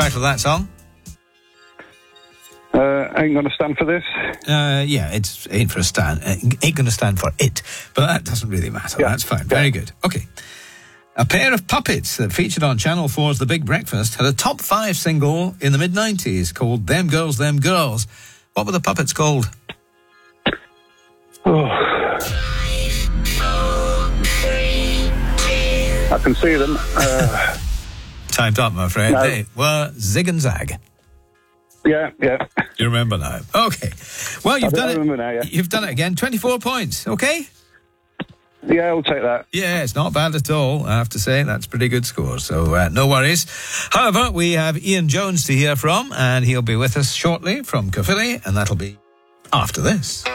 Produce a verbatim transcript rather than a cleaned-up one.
title of that song? Uh, ain't gonna stand for this. Uh, yeah, it's ain't for a stand. Ain't going to stand for it, but that doesn't really matter. Yeah. That's fine. Very Yeah. good. Okay. A pair of puppets that featured on Channel four's The Big Breakfast had a top five single in the mid nineties called Them Girls, Them Girls. What were the puppets called? Oh. I can see them. Uh, Timed up, I'm afraid. No. They were Zig and Zag. yeah, yeah. You remember now? Okay. Well, you've I done it. remember now, yeah. You've done it again. twenty-four points. Okay. Yeah, I'll take that. Yeah, it's not bad at all, I have to say. That's pretty good score, so uh, no worries. However, we have Ian Jones to hear from, and he'll be with us shortly from Caerphilly, and that'll be after this.